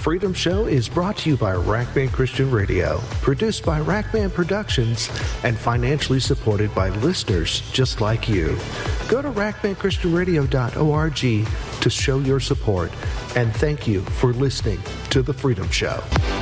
Freedom Show is brought to you by Rackman Christian Radio, produced by Rackman Productions, and financially supported by listeners just like you. Go to rackmanchristianradio.org to show your support, and thank you for listening to The Freedom Show.